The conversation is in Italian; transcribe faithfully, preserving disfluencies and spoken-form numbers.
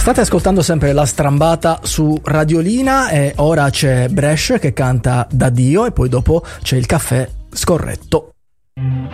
State ascoltando sempre La Strambata su Radiolina e ora c'è Bresh che canta Da Dio e poi dopo c'è il caffè scorretto.